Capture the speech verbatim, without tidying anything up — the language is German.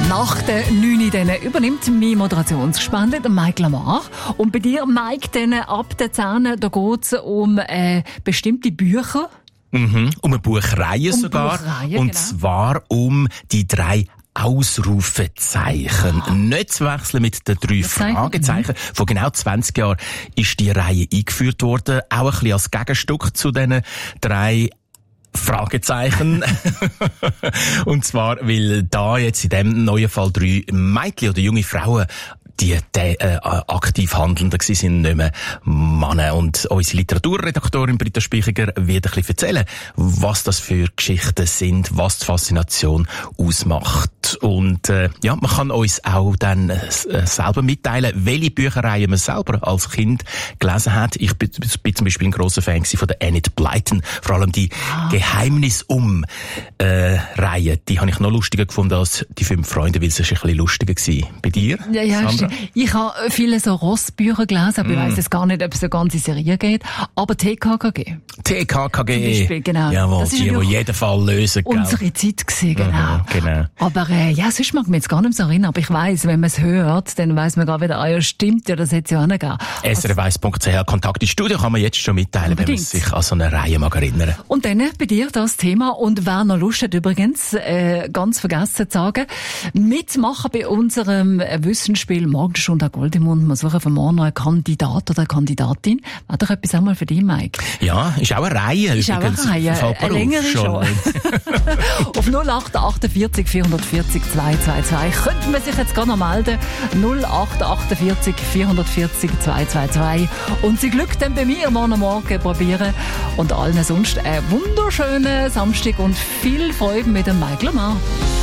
Nach der neun dann übernimmt mein Moderationsgespann, der Mike Lamar. Und bei dir, Mike, dann ab der zehn, da geht es um äh, bestimmte Bücher. Mhm, um eine Buchreihe um sogar. Buchreihe, und genau. zwar um die drei Ausrufezeichen. Ah. Nicht zu wechseln mit den drei Fragezeichen. Mhm. Vor genau zwanzig Jahren ist die Reihe eingeführt worden. Auch ein bisschen als Gegenstück zu diesen drei Fragezeichen. Und zwar, weil da jetzt in dem neuen Fall drei Mädchen oder junge Frauen die, die äh, aktiv Handelnden gewesen sind, nicht mehr Männer. Und unsere Literaturredaktorin Britta Spichiger wird ein bisschen erzählen, was das für Geschichten sind, was die Faszination ausmacht. Und äh, ja, man kann uns auch dann äh, selber mitteilen, welche Bücherreihen man selber als Kind gelesen hat. Ich bin, bin zum Beispiel ein grosser Fan von der Enid Blyton. Vor allem die ah. Geheimnis um äh, Reihe, die habe ich noch lustiger gefunden als die fünf Freunde, weil es ist ein bisschen lustiger war. Bei dir? Ja, ja, stimmt. Ich habe viele so Rossbücher gelesen, aber mm. ich weiss jetzt gar nicht, ob es eine ganze Serie geht. Aber T K K G. T K K G. Zum Beispiel, genau. Jawohl, das die, die jeden Fall lösen. Unsere Zeit gewesen, genau. Mhm, genau. Aber äh, ja, sonst mag ich mich jetzt gar nicht mehr so erinnern. Aber ich weiss, wenn man es hört, dann weiss man gar wieder, ah ja, stimmt, ja, das hätte es ja auch nicht gegeben. S R F eins Punkt C H Kontakt ins Studio kann man jetzt schon mitteilen, unbedingt, wenn man sich an so eine Reihe mag erinnern. Und dann bei dir das Thema. Und wer noch Lust hat übrigens, äh, ganz vergessen zu sagen, mitmachen bei unserem Wissensspiel Morgenstunde Goldemund. Wir suchen für morgen noch einen Kandidat oder eine Kandidatin. Wäre doch etwas einmal für dich, Mike? Ja, ist auch eine Reihe. Ist übrigens. auch eine Reihe. Eine längere schon. schon. Auf null acht achtundvierzig vierhundertvierzig zweihundertzweiundzwanzig könnte man sich jetzt gar noch melden. null acht achtundvierzig vierhundertvierzig zweihundertzweiundzwanzig. Und sie Glück dann bei mir morgen Morgen probieren. Und allen sonst einen wunderschönen Samstag und viel Freude mit dem Mike Lamar.